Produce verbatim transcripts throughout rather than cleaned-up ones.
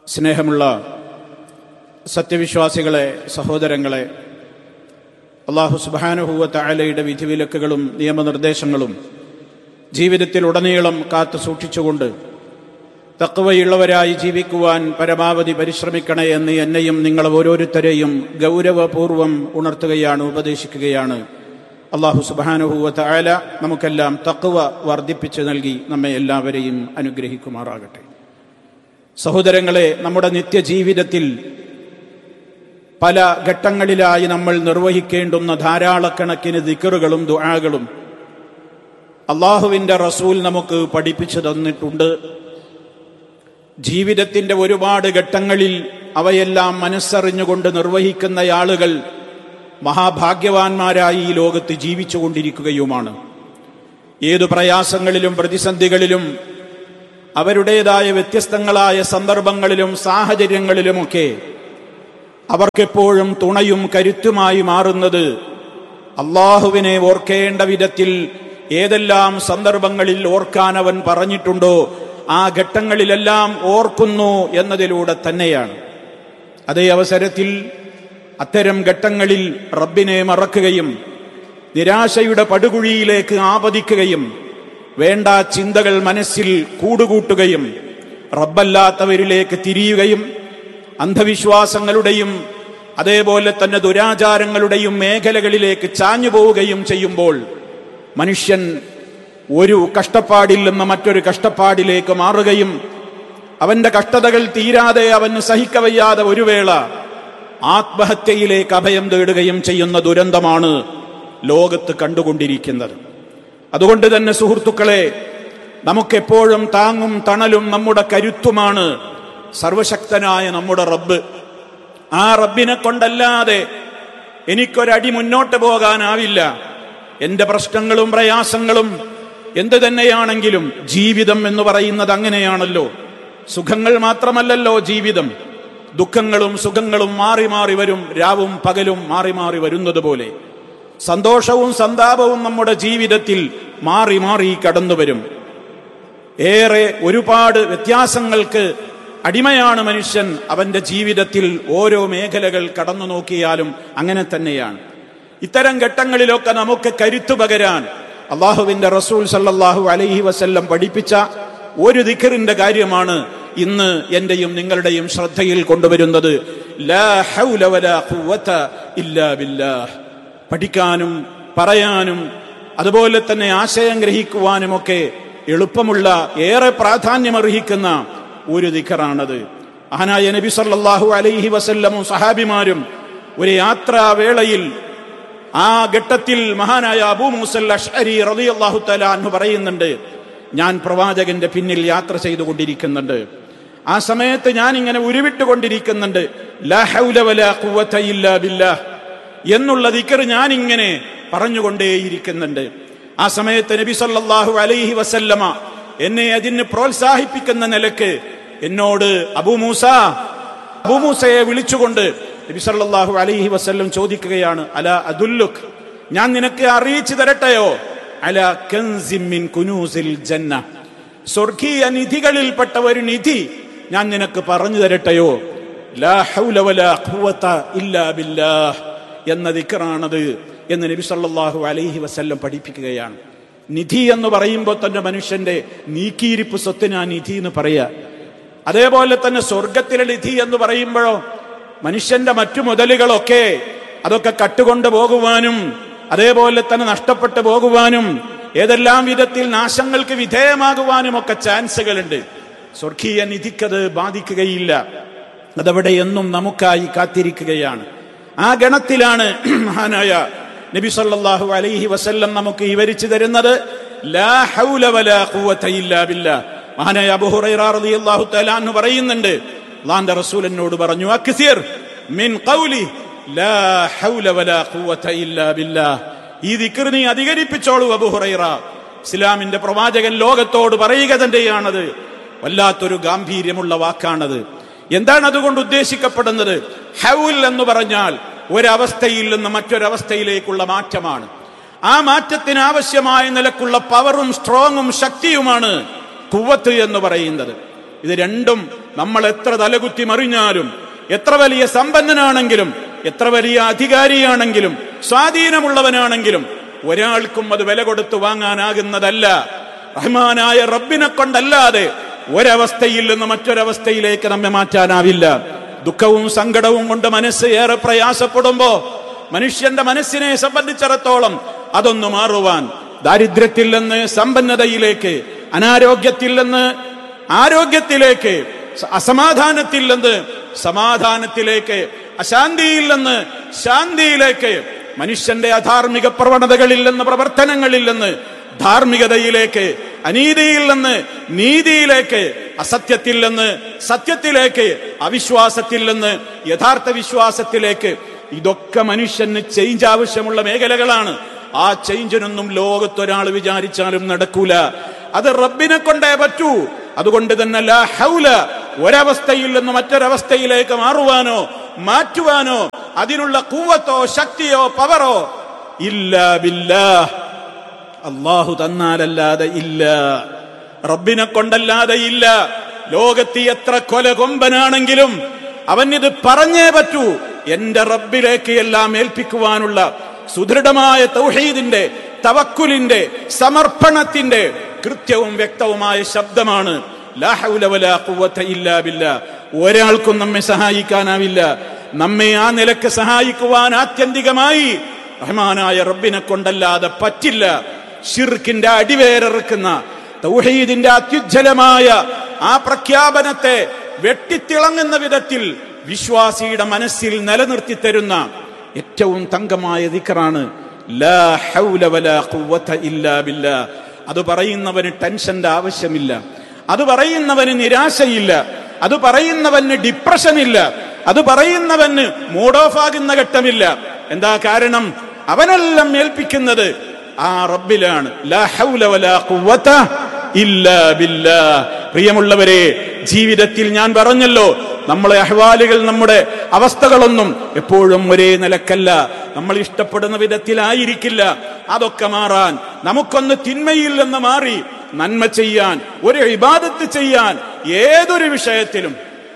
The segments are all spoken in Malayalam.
സ്നേഹമുള്ള സത്യവിശ്വാസികളെ, സഹോദരങ്ങളെ, അല്ലാഹു സുബ്ഹാനഹു വ തആലയുടെ വിധിവിലക്കുകളും നിയമനിർദ്ദേശങ്ങളും ജീവിതത്തിൽ ഉടനീളം കാത്തു സൂക്ഷിച്ചുകൊണ്ട് തഖ്വയുള്ളവരായി ജീവിക്കുവാൻ പരമാവധി പരിശ്രമിക്കണേ എന്ന് എന്നെയും നിങ്ങൾ ഓരോരുത്തരെയും ഗൗരവപൂർവം ഉണർത്തുകയാണ്, ഉപദേശിക്കുകയാണ്. അല്ലാഹു സുബ്ഹാനഹു വ തആല നമുക്കെല്ലാം തഖ്വ വർദ്ധിപ്പിച്ചു നൽകി നമ്മെ എല്ലാവരെയും അനുഗ്രഹിക്കുമാറാകട്ടെ. സഹോദരങ്ങളെ, നമ്മുടെ നിത്യജീവിതത്തിൽ പല ഘട്ടങ്ങളിലായി നമ്മൾ നിർവഹിക്കേണ്ടുന്ന ധാരാളക്കണക്കിന് ദിക്റുകളും ദുആകളും അള്ളാഹുവിൻ്റെ റസൂൽ നമുക്ക് പഠിപ്പിച്ചു തന്നിട്ടുണ്ട്. ജീവിതത്തിന്റെ ഒരുപാട് ഘട്ടങ്ങളിൽ അവയെല്ലാം മനസ്സറിഞ്ഞുകൊണ്ട് നിർവഹിക്കുന്ന ആളുകൾ മഹാഭാഗ്യവാന്മാരായി ഈ ലോകത്ത് ജീവിച്ചുകൊണ്ടിരിക്കുകയുമാണ്. ഏതു പ്രയാസങ്ങളിലും പ്രതിസന്ധികളിലും അവരുടേതായ വ്യത്യസ്തങ്ങളായ സന്ദർഭങ്ങളിലും സാഹചര്യങ്ങളിലുമൊക്കെ അവർക്കെപ്പോഴും തുണയും കരുത്തുമായി മാറുന്നത് അള്ളാഹുവിനെ ഓർക്കേണ്ട വിധത്തിൽ ഏതെല്ലാം സന്ദർഭങ്ങളിൽ ഓർക്കാൻ അവൻ പറഞ്ഞിട്ടുണ്ടോ ആ ഘട്ടങ്ങളിലെല്ലാം ഓർക്കുന്നു എന്നതിലൂടെ തന്നെയാണ്. അതേ അവസരത്തിൽ അത്തരം ഘട്ടങ്ങളിൽ റബ്ബിനെ മറക്കുകയും നിരാശയുടെ പടുകുഴിയിലേക്ക് ആപതിക്കുകയും വേണ്ട ചിന്തകൾ മനസ്സിൽ കൂടുകൂട്ടുകയും റബ്ബല്ലാത്തവരിലേക്ക് തിരിയുകയും അന്ധവിശ്വാസങ്ങളുടെയും അതേപോലെ തന്നെ ദുരാചാരങ്ങളുടെയും മേഖലകളിലേക്ക് ചാഞ്ഞു പോവുകയും ചെയ്യുമ്പോൾ മനുഷ്യൻ ഒരു കഷ്ടപ്പാടിൽ നിന്ന് മറ്റൊരു കഷ്ടപ്പാടിലേക്ക് മാറുകയും അവന്റെ കഷ്ടതകൾ തീരാതെ അവന് സഹിക്കവയ്യാതെ ഒരു വേള ആത്മഹത്യയിലേക്ക് അഭയം തേടുകയും ചെയ്യുന്ന ദുരന്തമാണ് ലോകത്ത് കണ്ടുകൊണ്ടിരിക്കുന്നത്. അതുകൊണ്ട് തന്നെ സുഹൃത്തുക്കളെ, നമുക്കെപ്പോഴും താങ്ങും തണലും നമ്മുടെ കരുത്തുമാണ് സർവശക്തനായ നമ്മുടെ റബ്ബ്. ആ റബ്ബിനെ കൊണ്ടല്ലാതെ എനിക്കൊരടി മുന്നോട്ട് പോകാനാവില്ല. എന്റെ പ്രശ്നങ്ങളും പ്രയാസങ്ങളും എന്ത് തന്നെയാണെങ്കിലും ജീവിതം എന്ന് പറയുന്നത് അങ്ങനെയാണല്ലോ. സുഖങ്ങൾ മാത്രമല്ലല്ലോ ജീവിതം, ദുഃഖങ്ങളും സുഖങ്ങളും മാറി മാറി വരും. രാവും പകലും മാറി മാറി വരുന്നത് പോലെ സന്തോഷവും സന്താപവും നമ്മുടെ ജീവിതത്തിൽ മാറി മാറി കടന്നു വരും. ഏറെ ഒരുപാട് വ്യത്യാസങ്ങൾക്ക് അടിമയാണ് മനുഷ്യൻ. അവന്റെ ജീവിതത്തിൽ ഓരോ മേഖലകൾ കടന്നു നോക്കിയാലും അങ്ങനെ തന്നെയാണ്. ഇത്തരം ഘട്ടങ്ങളിലൊക്കെ നമുക്ക് കരുത്തു പകരാൻ അള്ളാഹുവിന്റെ റസൂൽ സല്ലല്ലാഹു അലൈഹി വസല്ലം പഠിപ്പിച്ച ഒരു ദിക്റിന്റെ കാര്യമാണ് ഇന്ന് എന്റെയും നിങ്ങളുടെയും ശ്രദ്ധയിൽ കൊണ്ടുവരുന്നത്. ലാ ഹൗല വലാ ഖുവത ഇല്ലാ ബില്ലാഹ്. പഠിക്കാനും പറയാനും അതുപോലെ തന്നെ ആശയം ഗ്രഹിക്കുവാനുമൊക്കെ എളുപ്പമുള്ള, ഏറെ പ്രാധാന്യമർഹിക്കുന്ന ഒരു ദിക്റാണത്. മഹാനായ നബി സല്ലല്ലാഹു അലൈഹി വസല്ലമും സഹാബിമാരും ഒരു യാത്രാവേളയിൽ ആ ഘട്ടത്തിൽ മഹാനായ അബൂ മൂസൽ അശ്അരി റളിയല്ലാഹു തആല അൻഹു പറയുന്നുണ്ട്, ഞാൻ പ്രവാചകന്റെ പിന്നിൽ യാത്ര ചെയ്തുകൊണ്ടിരിക്കുന്നുണ്ട്. ആ സമയത്ത് ഞാൻ ഇങ്ങനെ ഉരുവിട്ടുകൊണ്ടിരിക്കുന്നുണ്ട്, ലാ ഹൗല വലാ ഖുവത ഇല്ലാ ബില്ലാഹ് എന്നുള്ള ദിക്ർ ഞാൻ ഇങ്ങനെ പറഞ്ഞുകൊണ്ടേയിരിക്കുന്നുണ്ട്. ആ സമയത്ത് നബി സല്ലല്ലാഹു അലൈഹി വസല്ലമ എന്നെ അതിന് പ്രോത്സാഹിപ്പിക്കുന്ന നിലക്ക് എന്നോട് അബൂ മൂസ അബൂ മൂസയെ വിളിച്ചുകൊണ്ട് നബി സല്ലല്ലാഹു അലൈഹി വസല്ലം ചോദിക്കുകയാണ്, അലാ അദുല്ലുക്, ഞാൻ നിനക്ക് അറിയിച്ചു തരട്ടെയോ, അലാ കൻസിൻ മിൻ കുനൂസിൽ ജന്ന, സ്വർഗീയ നിധികളിൽപ്പെട്ട ഒരു നിധി ഞാൻ നിനക്ക് പറഞ്ഞു തരട്ടെയോ. ലാ ഹൗല വലാ ഖുവത ഇല്ലാ ബില്ലാഹ് എന്ന ദിക്റാണത് എന്ന് നബി സല്ലല്ലാഹു അലൈഹി വസല്ലം പഠിപ്പിക്കുകയാണ്. നിധി എന്ന് പറയുമ്പോൾ തന്നെ മനുഷ്യന്റെ നീക്കിയിരിപ്പ് സ്വത്തിന് ആ നിധി എന്ന് പറയാ. അതേപോലെ തന്നെ സ്വർഗത്തിലെ നിധി എന്ന് പറയുമ്പോഴോ മനുഷ്യന്റെ മറ്റു മുതലുകളൊക്കെ അതൊക്കെ കട്ടുകൊണ്ട് പോകുവാനും അതേപോലെ തന്നെ നഷ്ടപ്പെട്ടു പോകുവാനും ഏതെല്ലാം വിധത്തിൽ നാശങ്ങൾക്ക് വിധേയമാകുവാനും ഒക്കെ ചാൻസുകളുണ്ട്. സ്വർഗീയ നിധിക്കത് ബാധിക്കുകയില്ല. അതവിടെ എന്നും നമുക്കായി കാത്തിരിക്കുകയാണ്. ആ ഗണത്തിലാണ് മഹാനായ നബി സല്ലല്ലാഹു അലൈഹി വസല്ലം നമുക്ക് വിവരിച്ചു തരുന്നത് ലാ ഹൗല വലാ ഖുവത ഇല്ലാ ബില്ലാഹ്. മഹാനായ അബൂ ഹുറൈറ റളിയല്ലാഹു തആല അൻഹു പറയുന്നുണ്ട്, അല്ലാഹുവിന്റെ റസൂൽ എന്നോട് പറഞ്ഞു, അക്സിർ മിൻ ഖൗലി ലാ ഹൗല വലാ ഖുവത ഇല്ലാ ബില്ലാഹ്. ഈ ദിക്ർ നീ അധികരിപ്പിച്ചോളൂ അബൂ ഹുറൈറ. ഇസ്ലാമിന്റെ പ്രവാചകൻ ലോകത്തോട് പറയുക തന്നെയാണത്. വല്ലാത്തൊരു ഗാംഭീര്യമുള്ള വാക്കാണത്. എന്താണ് അതുകൊണ്ട് ഉദ്ദേശിക്കപ്പെടുന്നത്? ഹൗൽ എന്ന് പറഞ്ഞാൽ ഒരവസ്ഥയിൽ നിന്ന് മറ്റൊരവസ്ഥയിലേക്കുള്ള മാറ്റമാണ്. ആ മാറ്റത്തിന് ആവശ്യമായ നിലക്കുള്ള പവറും സ്ട്രോങ്ങും ശക്തിയുമാണ് ഖുവത്ത് എന്ന് പറയുന്നത്. ഇത് രണ്ടും നമ്മൾ എത്ര തലകുത്തി മറിഞ്ഞാലും, എത്ര വലിയ സമ്പന്നനാണെങ്കിലും, എത്ര വലിയ അധികാരിയാണെങ്കിലും, സ്വാധീനമുള്ളവനാണെങ്കിലും ഒരാൾക്കും അത് വില കൊടുത്തു വാങ്ങാനാകുന്നതല്ല. റഹ്മാനായ റബ്ബിനെ കൊണ്ടല്ലാതെ ഒരവസ്ഥയിൽ നിന്ന് മറ്റൊരവസ്ഥയിലേക്ക് നമ്മെ മാറ്റാനാവില്ല. ദുഃഖവും സങ്കടവും കൊണ്ട് മനസ്സ് ഏറെ പ്രയാസപ്പെടുമ്പോ മനുഷ്യന്റെ മനസ്സിനെ സംബന്ധിച്ചിടത്തോളം അതൊന്നു മാറുവാൻ, ദാരിദ്ര്യത്തിൽ നിന്ന് സമ്പന്നതയിലേക്ക്, അനാരോഗ്യത്തിൽ നിന്ന് ആരോഗ്യത്തിലേക്ക്, അസമാധാനത്തിൽ നിന്ന് സമാധാനത്തിലേക്ക്, അശാന്തിയിൽ നിന്ന് ശാന്തിയിലേക്ക്, മനുഷ്യന്റെ അധാർമിക പ്രവണതകളിൽ നിന്ന് പ്രവർത്തനങ്ങളിൽ നിന്ന് ധാർമ്മികതയിലേക്ക്, അനീതിയിൽ നിന്ന് നീതിയിലേക്ക്, അസത്യത്തിൽ നിന്ന് സത്യത്തിലേക്ക്, അവിശ്വാസത്തിൽ നിന്ന് യഥാർത്ഥ വിശ്വാസത്തിലേക്ക്, ഇതൊക്കെ മനുഷ്യന് ചേഞ്ച് ആവശ്യമുള്ള മേഖലകളാണ്. ആ ചേഞ്ചിനൊന്നും ലോകത്തൊരാൾ വിചാരിച്ചാലും നടക്കൂല. അത് റബ്ബിനെ കൊണ്ടേ പറ്റൂ. അതുകൊണ്ട് തന്നെ ലാ ഹൗല, ഒരവസ്ഥയിൽ നിന്ന് മറ്റൊരവസ്ഥയിലേക്ക് മാറുവാനോ മാറ്റുവാനോ അതിനുള്ള ഖുവ്വത്തോ ശക്തിയോ പവറോ ഇല്ലാ ബില്ലാഹ്, അല്ലാഹു തന്നാലല്ലാതെ ഇല്ല, റബ്ബിനെ കൊണ്ടല്ലാതെ ഇല്ല. ലോകത്ത് എത്ര കൊലകൊമ്പനാണെങ്കിലും അവൻ ഇത് പറഞ്ഞേ പറ്റൂ. എന്റെ റബ്ബിലേക്ക് എല്ലാം ഏൽപ്പിക്കുവാനുള്ള സുദൃഢമായ തൗഹീദിന്റെ, തവക്കുലിന്റെ, സമർപ്പണത്തിന്റെ കൃത്യവും വ്യക്തവുമായ ശബ്ദമാണ് ലാ ഹൗല വലാ ഖുവത ഇല്ലാ ബില്ലാഹ്. ഒരാൾക്കും നമ്മെ സഹായിക്കാനാവില്ല. നമ്മെ ആ നിലക്ക് സഹായിക്കുവാൻ ആത്യന്തികമായി റഹ്മാനായ റബ്ബിനെ കൊണ്ടല്ലാതെ പറ്റില്ല. ശിർക്കിന്റെ അടിവേരറുക്കുന്ന തൗഹീദിന്റെ അത്യുജ്വലമായ ആ പ്രഖ്യാപനത്തെ വെട്ടിത്തിളങ്ങുന്ന വിധത്തിൽ വിശ്വാസിയുടെ മനസ്സിൽ നിലനിർത്തി തരുന്ന ഏറ്റവും തങ്കമായ ദിക്റാണ് ലാ ഹൗല വലാ ഖുവത ഇല്ലാ ബില്ലാഹ്. അത് പറയുന്നവന് ടെൻഷന്റെ ആവശ്യമില്ല, അത് പറയുന്നവന് നിരാശയില്ല, അത് പറയുന്നവന് ഡിപ്രഷൻ ഇല്ല, അത് പറയുന്നവന് മൂഡ് ഓഫ് ആകുന്ന ഘട്ടമില്ല. എന്താ കാരണം? അവനെല്ലാം ഏൽപ്പിക്കുന്നത് ആ റബ്ബിലാണ്. ലാ ഹൗല വലാ ഖുവത ഇല്ലാ ബില്ലാഹ്. പ്രിയമുള്ളവരെ, ജീവിതത്തിൽ ഞാൻ പറഞ്ഞല്ലോ, നമ്മളെ അഹ്വാലുകൾ, നമ്മുടെ അവസ്ഥകളൊന്നും എപ്പോഴും ഒരേ നിലക്കല്ല, നമ്മൾ ഇഷ്ടപ്പെടുന്ന വിധത്തിലായിരിക്കില്ല. അതൊക്കെ മാറാൻ, നമുക്കൊന്ന് തിന്മയിൽ നിന്ന് മാറി നന്മ ചെയ്യാൻ, ഒരു ഇബാദത്ത് ചെയ്യാൻ, ഏതൊരു വിഷയത്തിലും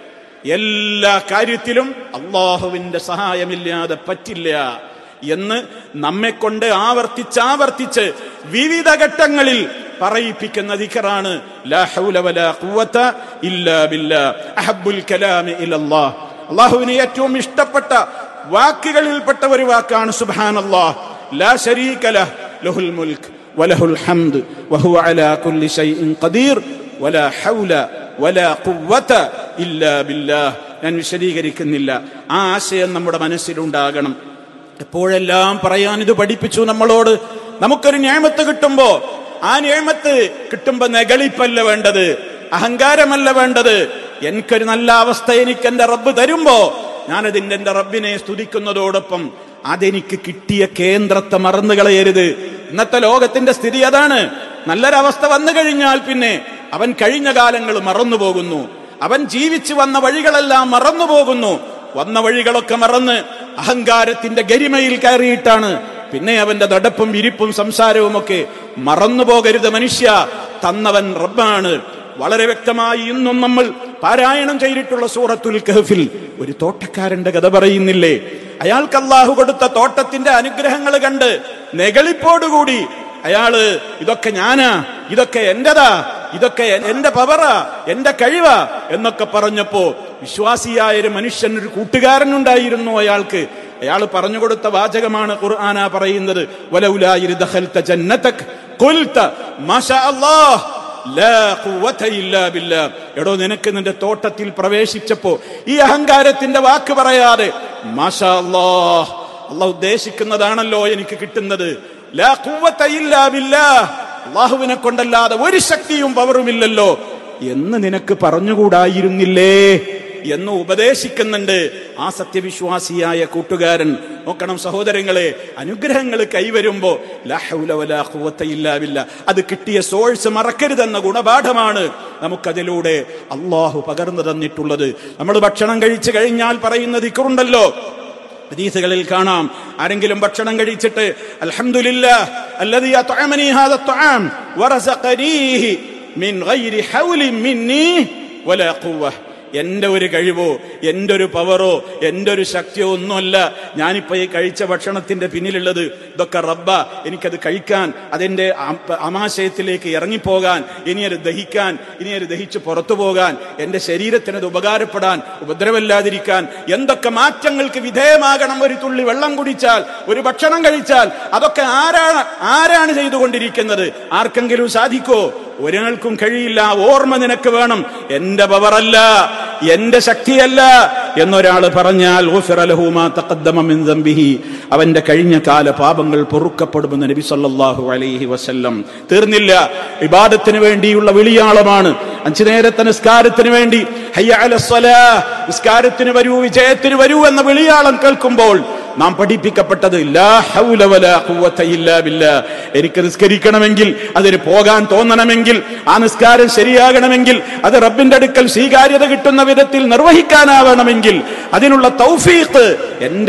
എല്ലാ കാര്യത്തിലും അള്ളാഹുവിന്റെ സഹായമില്ലാതെ പറ്റില്ല എന്ന് നമ്മെ കൊണ്ട് ആവർത്തിച്ചാവർത്തിച്ച് വിവിധ ഘട്ടങ്ങളിൽ പറയിപ്പിക്കുന്ന ദിക്റാണ് ലാ ഹൗല വലാ ഖുവത ഇല്ലാ ബില്ലാഹ്. അഹബ്ബുൽ കലാമി ഇലല്ലാഹ്. അല്ലാഹുവിന് ഏറ്റവും ഇഷ്ടപ്പെട്ട വാക്കുകളിൽപ്പെട്ട ഒരു വാക്കാണ് സുബ്ഹാനല്ലാഹ്. ലാ ശരീക ലഹ്, ലഹുൽ മുൽക്ക് വലഹുൽ ഹംദ് വഹുവ അലാ കുല്ലി ഷൈഇൻ ഖദീർ വലാ ഹൗല വലാ ഖുവത ഇല്ലാ ബില്ലാഹ്. ഞാൻ വിശദീകരിക്കുന്നില്ല. ആ ആശയം നമ്മുടെ മനസ്സിലുണ്ടാകണം. എപ്പോഴെല്ലാം പറയാൻ ഇത് പഠിപ്പിച്ചു നമ്മളോട്. നമുക്കൊരു നിഅമത്ത് കിട്ടുമ്പോ ആ നിഅമത്ത് കിട്ടുമ്പോ നെകളിപ്പല്ല വേണ്ടത്, അഹങ്കാരമല്ല വേണ്ടത്. എനിക്കൊരു നല്ല അവസ്ഥ എനിക്ക് എന്റെ റബ്ബ് തരുമ്പോ ഞാനതിന്റെ എന്റെ റബ്ബിനെ സ്തുതിക്കുന്നതോടൊപ്പം അതെനിക്ക് കിട്ടിയ കേന്ദ്രത്തെ മറന്നു കളയരുത്. ഇന്നത്തെ ലോകത്തിന്റെ സ്ഥിതി അതാണ്. നല്ലൊരവസ്ഥ വന്നു കഴിഞ്ഞാൽ പിന്നെ അവൻ കഴിഞ്ഞ കാലങ്ങൾ മറന്നുപോകുന്നു, അവൻ ജീവിച്ചു വന്ന വഴികളെല്ലാം മറന്നുപോകുന്നു. വന്ന വഴികളൊക്കെ മറന്ന് അഹങ്കാരത്തിന്റെ ഗരിമയിൽ കയറിയിട്ടാണ് പിന്നെ അവന്റെ നടപ്പും ഇരിപ്പും സംസാരവും ഒക്കെ. മറന്നുപോകരുത് മനുഷ്യ, തന്നവൻ റബ്ബാണ്. വളരെ വ്യക്തമായി ഇന്നും നമ്മൾ പാരായണം ചെയ്തിട്ടുള്ള സൂറത്തുൽ കഹ്ഫിൽ ഒരു തോട്ടക്കാരന്റെ കഥ പറയുന്നില്ലേ? അയാൾക്ക് അല്ലാഹു കൊടുത്ത തോട്ടത്തിന്റെ അനുഗ്രഹങ്ങൾ കണ്ട് നെകളിപ്പോടുകൂടി അയാള് ഇതൊക്കെ ഞാനാ, ഇതൊക്കെ എന്റെതാ, ഇതൊക്കെ എന്റെ പവറാ, എന്റെ കഴിവാ എന്നൊക്കെ പറഞ്ഞപ്പോ വിശ്വാസിയായ ഒരു മനുഷ്യൻ, ഒരു കൂട്ടുകാരനുണ്ടായിരുന്നു അയാൾക്ക്. അയാൾ പറഞ്ഞു കൊടുത്ത വാചകമാണ് ഖുർആന പറയുന്നത്, വലൗലാ ഇദ് ദഖൽത ജന്നതക ഖുൽത മാഷാ അല്ലാഹ് ലാ ഖുവത ഇല്ലാ ബില്ലാഹ്. എടോ, നിനക്ക് നിന്റെ തോട്ടത്തിൽ പ്രവേശിച്ചപ്പോ ഈ അഹങ്കാരത്തിന്റെ വാക്ക് പറയാതെ മാഷാ അല്ലാഹ്, അല്ലാഹ് ഉദ്ദേശിക്കുന്നതാണല്ലോ എനിക്ക് കിട്ടുന്നത്, ലാ ഖുവത ഇല്ലാ ബില്ലാഹ്, അല്ലാഹുവിനെ കൊണ്ടല്ലാതെ ഒരു ശക്തിയും പവറുമില്ലല്ലോ എന്ന് നിനക്ക് പറഞ്ഞുകൂടായിരുന്നില്ലേ എന്ന് ഉപദേശിക്കുന്നുണ്ട് ആ സത്യവിശ്വാസിയായ കൂട്ടുകാരൻ. നോക്കണം സഹോദരങ്ങളെ, അനുഗ്രഹങ്ങൾ കൈവരുമ്പോ ലാ ഹൗല വലാ ഖുവത ഇല്ലാ ബില്ലാഹ്, അത് കിട്ടിയ സോഴ്സ് മറക്കരുതെന്ന ഗുണപാഠമാണ് നമുക്കതിലൂടെ അള്ളാഹു പകർന്നു തന്നിട്ടുള്ളത്. നമ്മൾ ഭക്ഷണം കഴിച്ചു കഴിഞ്ഞാൽ പറയുന്ന ദിക്റുണ്ടല്ലോ, ഹദീസുകളിൽ കാണാം. ആരെങ്കിലും ഭക്ഷണം കഴിച്ചിട്ട് അൽഹംദുലില്ലാഹ് അല്ലദീ അത്അമനി ഹാദ അത്അം വറസഖനീഹി മിൻ ഗൈരി ഹൗലി മിന്നി വലാ ഖുവ്വ. എന്റെ ഒരു കഴിവോ എന്റെ ഒരു പവറോ എന്റെ ഒരു ശക്തിയോ ഒന്നുമല്ല ഞാനിപ്പോ ഈ കഴിച്ച ഭക്ഷണത്തിന്റെ പിന്നിലുള്ളത്. ഇതൊക്കെ റബ്ബ. എനിക്കത് കഴിക്കാൻ, അതെന്റെ ആമാശയത്തിലേക്ക് ഇറങ്ങിപ്പോകാൻ, ഇനി അത് ദഹിക്കാൻ, ഇനി അത് ദഹിച്ച് പുറത്തു പോകാൻ, എന്റെ ശരീരത്തിന് അത് ഉപകാരപ്പെടാൻ, ഉപദ്രവമില്ലാതിരിക്കാൻ, എന്തൊക്കെ മാറ്റങ്ങൾക്ക് വിധേയമാകണം ഒരു തുള്ളി വെള്ളം കുടിച്ചാൽ, ഒരു ഭക്ഷണം കഴിച്ചാൽ, അതൊക്കെ ആരാണ് ആരാണ് ചെയ്തുകൊണ്ടിരിക്കുന്നത്? ആർക്കെങ്കിലും സാധിക്കോ? ഒരാൾക്കും കഴിയില്ല. ഓർമ്മ നിനക്ക് വേണം. എന്റെ പവറല്ല, എന്റെ ശക്തിയല്ല എന്നൊരാൾ പറഞ്ഞാൽ അവന്റെ കഴിഞ്ഞ കാല പാപങ്ങൾ പൊറുക്കപ്പെടുമെന്ന് നബി സല്ലല്ലാഹു അലൈഹി വസല്ലം. തീർന്നില്ല. ഇബാദത്തിന് വേണ്ടിയുള്ള വിളിയാളമാണ്. അഞ്ചു നേരത്തെ നിസ്കാരത്തിന് വേണ്ടി ഹയ്യ അലസ്സലാഹ്, നിസ്കാരത്തിന് വരൂ, വിജയത്തിന് വരൂ എന്ന വിളിയാളം കേൾക്കുമ്പോൾ നാം പഠിപ്പിക്കപ്പെട്ടത് ലാ ഹൗല വലാ ഖുവത ഇല്ലാ ബില്ലാ. എനിക്ക് നിസ്കരിക്കണമെങ്കിൽ, അതിന് പോകാൻ തോന്നണമെങ്കിൽ, ആ നിസ്കാരം ശരിയാകണമെങ്കിൽ, അത് റബ്ബിന്റെ അടുക്കൽ സ്വീകാര്യത കിട്ടുന്ന വിധത്തിൽ നിർവഹിക്കാനാവണമെങ്കിൽ അതിനുള്ള തൗഫീഖ് എന്റെ